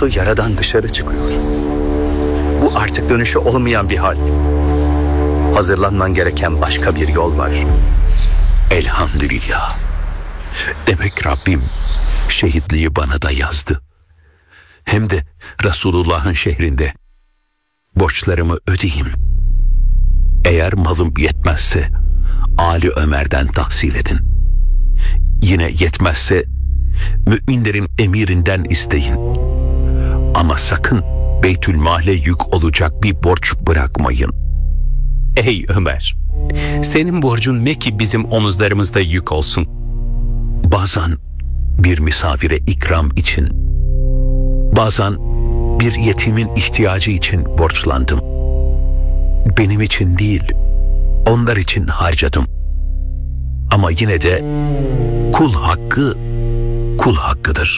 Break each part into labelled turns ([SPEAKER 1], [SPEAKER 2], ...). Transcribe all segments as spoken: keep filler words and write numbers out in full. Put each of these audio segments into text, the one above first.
[SPEAKER 1] arzusu yaradan dışarı çıkıyor. Bu artık dönüşü olmayan bir hal. Hazırlanman gereken başka bir yol var.
[SPEAKER 2] Elhamdülillah. Demek Rabbim şehitliği bana da yazdı. Hem de Resulullah'ın şehrinde. Borçlarımı ödeyeyim. Eğer malım yetmezse Ali Ömer'den tahsil edin. Yine yetmezse müminlerin emirinden isteyin. Ama sakın Beytülmal'e yük olacak bir borç bırakmayın.
[SPEAKER 3] Ey Ömer! Senin borcun ne ki bizim omuzlarımızda yük olsun?
[SPEAKER 2] Bazen bir misafire ikram için, bazen bir yetimin ihtiyacı için borçlandım. Benim için değil, onlar için harcadım. Ama yine de kul hakkı, kul hakkıdır.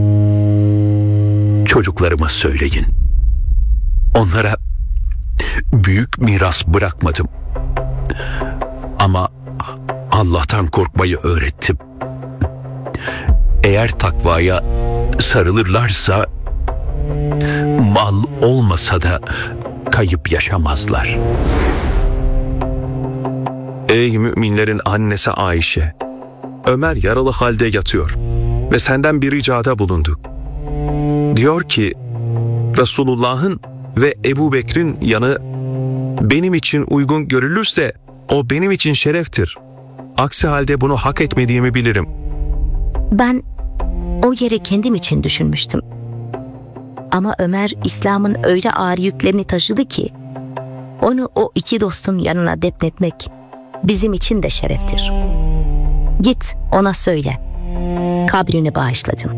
[SPEAKER 2] Çocuklarıma söyleyin. Onlara büyük miras bırakmadım. Ama Allah'tan korkmayı öğrettim. Eğer takvaya sarılırlarsa mal olmasa da kayıp yaşamazlar.
[SPEAKER 4] Ey müminlerin annesi Ayşe! Ömer yaralı halde yatıyor ve senden bir ricada bulundu. Diyor ki, Resulullah'ın ve Ebu Bekir'in yanı benim için uygun görülürse o benim için şereftir. Aksi halde bunu hak etmediğimi bilirim.
[SPEAKER 5] Ben o yeri kendim için düşünmüştüm. Ama Ömer İslam'ın öyle ağır yüklerini taşıdı ki onu o iki dostun yanına defnetmek bizim için de şereftir. Git ona söyle. Kabrini bağışladım.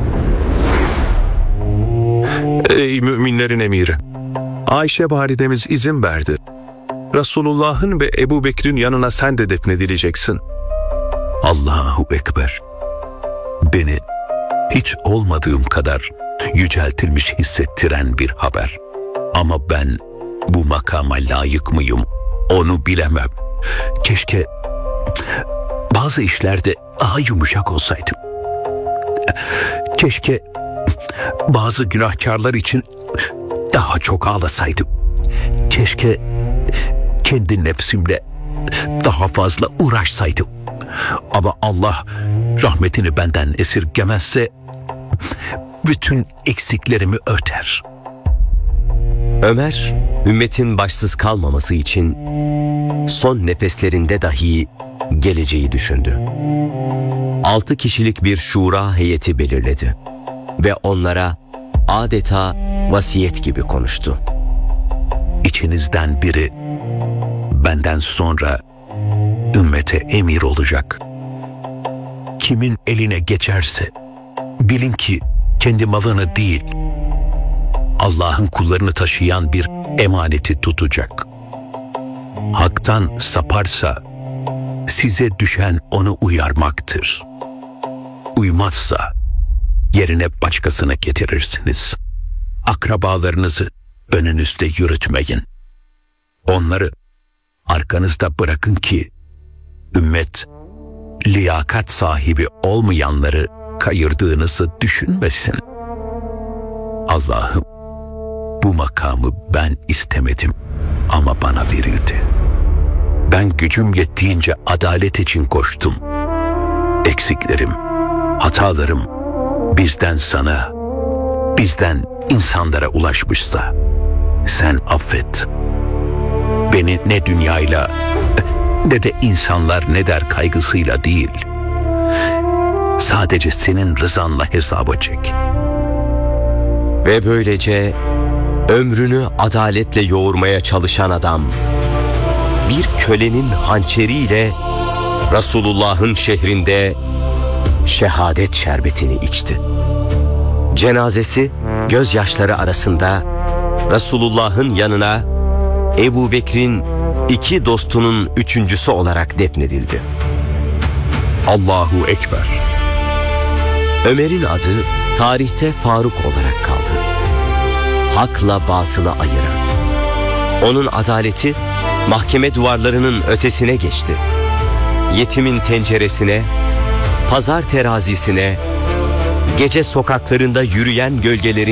[SPEAKER 4] Ey müminlerin emiri! Ayşe validemiz izin verdi. Resulullah'ın ve Ebu Bekir'in yanına sen de defnedileceksin.
[SPEAKER 2] Allahu Ekber. Beni hiç olmadığım kadar yüceltilmiş hissettiren bir haber. Ama ben bu makama layık mıyım onu bilemem. Keşke bazı işlerde daha yumuşak olsaydım. Keşke bazı günahkarlar için daha çok ağlasaydım. Keşke kendi nefsimle daha fazla uğraşsaydım. Ama Allah rahmetini benden esirgemezse bütün eksiklerimi örter.
[SPEAKER 6] Ömer, ümmetin başsız kalmaması için son nefeslerinde dahi geleceği düşündü. Altı kişilik bir şura heyeti belirledi ve onlara adeta vasiyet gibi konuştu.
[SPEAKER 2] İçinizden biri benden sonra ümmete emir olacak. Kimin eline geçerse bilin ki kendi malını değil, Allah'ın kullarını taşıyan bir emaneti tutacak. Hak'tan saparsa size düşen onu uyarmaktır. Uymazsa yerine başkasını getirirsiniz. Akrabalarınızı önünüzde yürütmeyin. Onları arkanızda bırakın ki ümmet liyakat sahibi olmayanları kayırdığınızı düşünmesin. Allah'ım, bu makamı ben istemedim ama bana verildi. Ben gücüm yettiğince adalet için koştum. Eksiklerim, hatalarım bizden sana, bizden insanlara ulaşmışsa sen affet. Beni ne dünyayla ne de insanlar ne der kaygısıyla değil, sadece senin rızanla hesaba çek.
[SPEAKER 6] Ve böylece ömrünü adaletle yoğurmaya çalışan adam bir kölenin hançeriyle Resulullah'ın şehrinde şehadet şerbetini içti. Cenazesi gözyaşları arasında Resulullah'ın yanına Ebu Bekir'in iki dostunun üçüncüsü olarak defnedildi.
[SPEAKER 2] Allahu Ekber.
[SPEAKER 6] Ömer'in adı tarihte Faruk olarak kaldı. Hakla batılı ayıran. Onun adaleti mahkeme duvarlarının ötesine geçti. Yetimin tenceresine, pazar terazisine, gece sokaklarında yürüyen gölgelerin